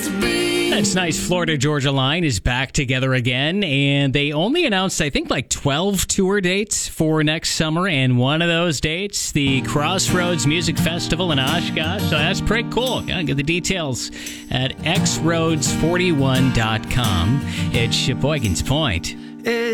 That's nice. Florida Georgia Line is back together again, and they only announced, I think, like 12 tour dates for next summer, and one of those dates, the Crossroads Music Festival in Oshkosh. So that's pretty cool. Yeah, get the details at xroads41.com. It's Sheboygan's Point.